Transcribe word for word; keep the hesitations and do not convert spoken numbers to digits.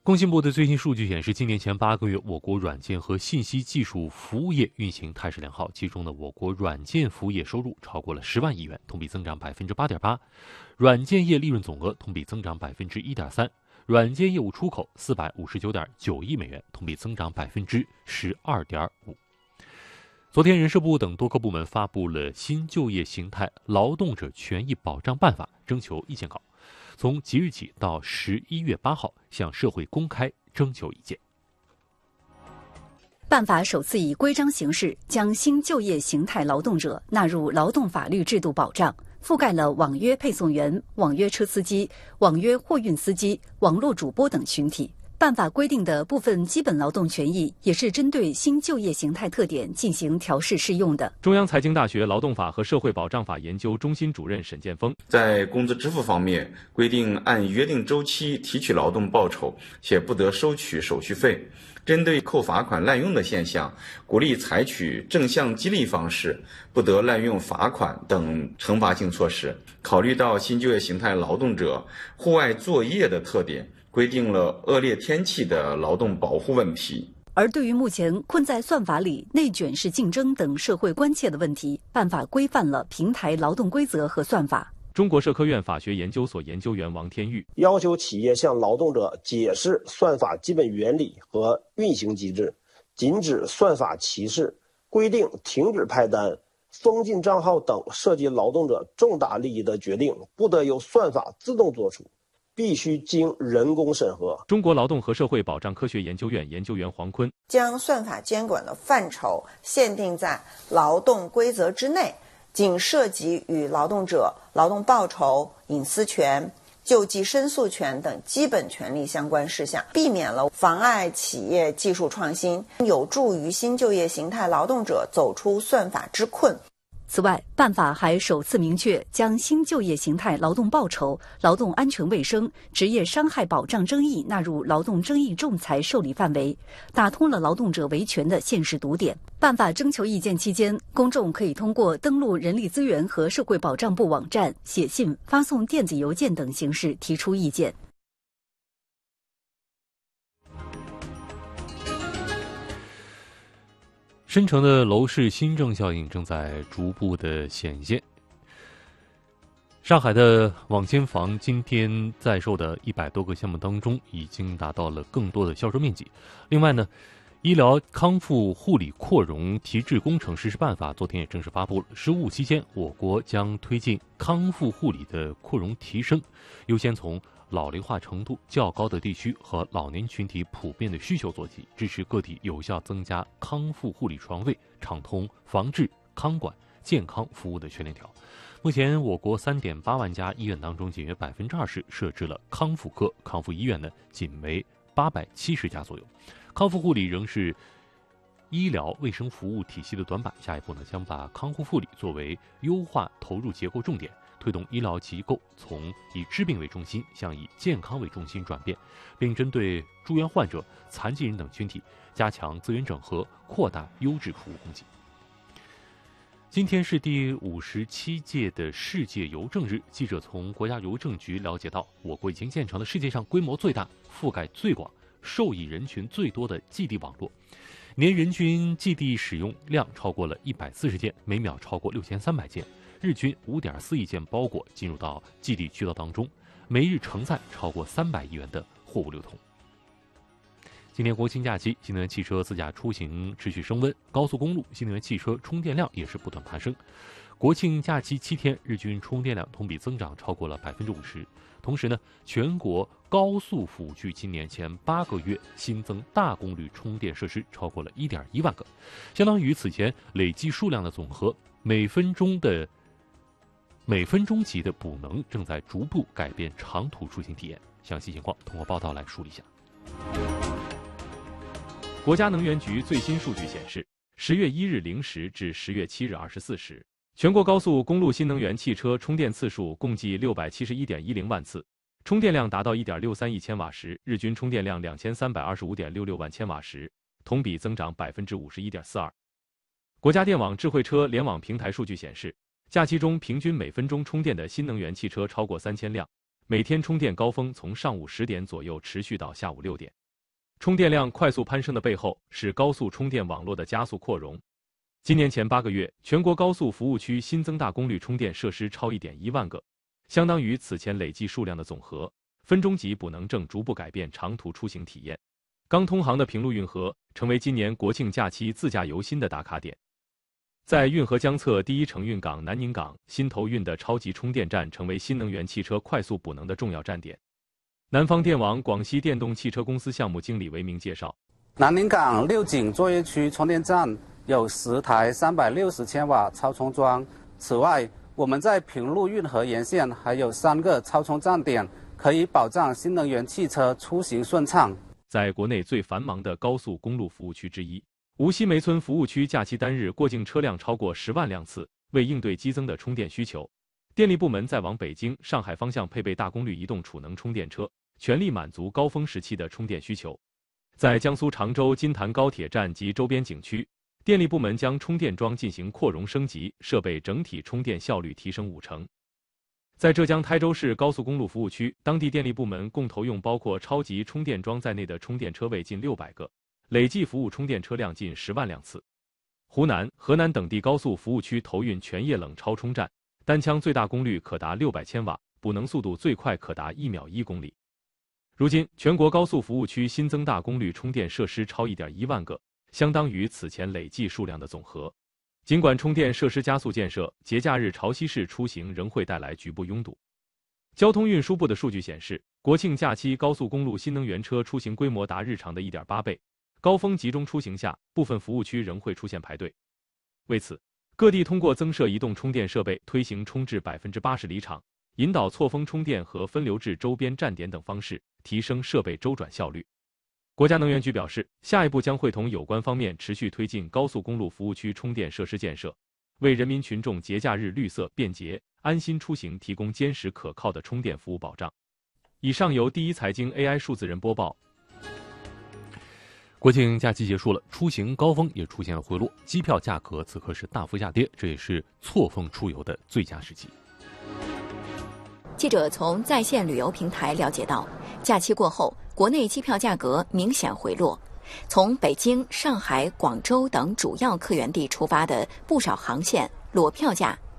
工信部的最新数据显示，今年前八个月，我国软件和信息技术服务业运行态势良好，其中呢，我国软件服务业收入超过了十万亿元，同比增长百分之八点八；软件业利润总额同比增长百分之一点三；软件业务出口四百五十九点九亿美元，同比增长百分之十二点五。昨天，人社部等多个部门发布了新就业形态劳动者权益保障办法征求意见稿。从即日起到十一月八号，向社会公开征求意见。 办法首次以规章形式将新就业形态劳动者纳入劳动法律制度保障，覆盖了网约配送员、网约车司机、网约货运司机、网络主播等群体。办法规定的部分基本劳动权益也是针对新就业形态特点进行调试适用的。 中央财经大学劳动法和社会保障法研究中心主任沈建峰在工资支付方面规定，按约定周期提取劳动报酬，且不得收取手续费。针对扣罚款滥用的现象，鼓励采取正向激励方式，不得滥用罚款等惩罚性措施。考虑到新就业形态劳动者户外作业的特点，规定了恶劣天气的劳动保护问题。 而对于目前困在算法里、内卷式竞争等社会关切的问题，办法规范了平台劳动规则和算法。 中国社科院法学研究所研究员王天玉要求企业向劳动者解释算法基本原理和运行机制，禁止算法歧视，规定停止派单、封禁账号等涉及劳动者重大利益的决定不得由算法自动作出，必须经人工审核。 中国劳动和社会保障科学研究院研究员黄坤将算法监管的范畴限定在劳动规则之内，仅涉及与劳动者劳动报酬、隐私权、救济申诉权等基本权利相关事项，避免了妨碍企业技术创新，有助于新就业形态劳动者走出算法之困。 此外，办法还首次明确将新就业形态劳动报酬、劳动安全卫生、职业伤害保障争议纳入劳动争议仲裁受理范围，打通了劳动者维权的现实堵点。办法征求意见期间，公众可以通过登录人力资源和社会保障部网站、写信、发送电子邮件等形式提出意见。 深成的楼市新政效应正在逐步的显现。上海的网签房今天在售的一百多个项目当中，已经达到了更多的销售面积。另外呢，医疗康复护理扩容提质工程实施办法昨天也正式发布了。十五期间，我国将推进康复护理的扩容提升，优先从老龄化程度较高的地区和老年群体普遍的需求做起，支持个体有效增加康复护理床位，畅通防治、康管、健康服务的全链条。目前，我国三点八万家医院当中，仅约百分之二十设置了康复科，康复医院呢仅为八百七十家左右。康复护理仍是医疗卫生服务体系的短板，下一步呢将把康复护理作为优化投入结构重点，推动医疗机构从以治病为中心向以健康为中心转变，并针对住院患者、残疾人等群体加强资源整合，扩大优质服务供给。今天是第五十七届的世界邮政日，记者从国家邮政局了解到，我国已经建成了世界上规模最大、覆盖最广、受益人群最多的寄递网络，年人均寄递使用量超过了一百四十件，每秒超过六千三百件，日均五点四亿件包裹进入到寄递渠道当中，每日承载超过三百亿元的货物流通。今年国庆假期，新能源汽车自驾出行持续升温，高速公路新能源汽车充电量也是不断攀升。国庆假期七天，日均充电量同比增长超过了百分之五十。同时呢，全国高速辅具今年前八个月新增大功率充电设施超过了一点一万个，相当于此前累计数量的总和。每分钟的每分钟级的补能正在逐步改变长途出行体验。详细情况通过报道来梳理一下。 国家能源局最新数据显示，十月一日零时至十月七日二十四时，全国高速公路新能源汽车充电次数共计六百七十一点一零万次，充电量达到一点六三亿千瓦时，日均充电量两千三百二十五点六六万千瓦时，同比增长百分之五十一点四二。国家电网智慧车联网平台数据显示，假期中平均每分钟充电的新能源汽车超过三千辆， 每天充电高峰从上午十点左右持续到下午六点。充电量快速攀升的背后是高速充电网络的加速扩容。今年前八个月，全国高速服务区新增大功率充电设施超 一点一万个，相当于此前累计数量的总和。分钟级补能正逐步改变长途出行体验。刚通航的平陆运河成为今年国庆假期自驾游新的打卡点。在运河江侧第一承运港南宁港新投运的超级充电站成为新能源汽车快速补能的重要站点。南方电网广西电动汽车公司项目经理韦明介绍， 南宁港六井作业区充电站有十台三百六十千瓦超充桩，此外，我们在平陆运河沿线还有三个超充站点，可以保障新能源汽车出行顺畅。 在国内最繁忙的高速公路服务区之一，无锡梅村服务区假期单日过境车辆超过十万辆次。为应对激增的充电需求，电力部门在往北京、上海方向配备大功率移动储能充电车，全力满足高峰时期的充电需求。在江苏常州金坛高铁站及周边景区，电力部门将充电桩进行扩容升级，设备整体充电效率提升五成。在浙江台州市高速公路服务区，当地电力部门共投用包括超级充电桩在内的充电车位近六百个，累计服务充电车辆近十万辆次。湖南、河南等地高速服务区投运全液冷超充站，单枪最大功率可达六百千瓦，补能速度最快可达一秒一公里。如今，全国高速服务区新增大功率充电设施超 一点一万个，相当于此前累计数量的总和。尽管充电设施加速建设，节假日潮汐市出行仍会带来局部拥堵。交通运输部的数据显示，国庆假期高速公路新能源车出行规模达日常的 一点八倍，高峰集中出行下，部分服务区仍会出现排队。为此，各地通过增设移动充电设备、推行充至 百分之八十 离场、引导错峰充电和分流至周边站点等方式，提升设备周转效率。国家能源局表示，下一步将会同有关方面持续推进高速公路服务区充电设施建设，为人民群众节假日绿色、便捷、安心出行提供坚实可靠的充电服务保障。以上由第一财经 A I 数字人播报。 国庆假期结束了，出行高峰也出现了回落，机票价格此刻是大幅下跌，这也是错峰出游的最佳时机。 记者从在线旅游平台了解到，假期过后，国内机票价格明显回落。从北京、上海、广州等主要客源地出发的不少航线裸票价